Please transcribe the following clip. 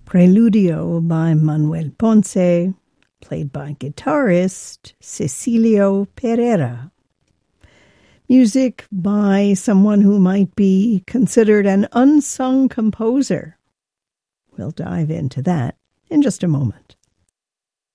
Preludio by Manuel Ponce, played by guitarist Cecilio Pereira. Music by someone who might be considered an unsung composer. We'll dive into that in just a moment.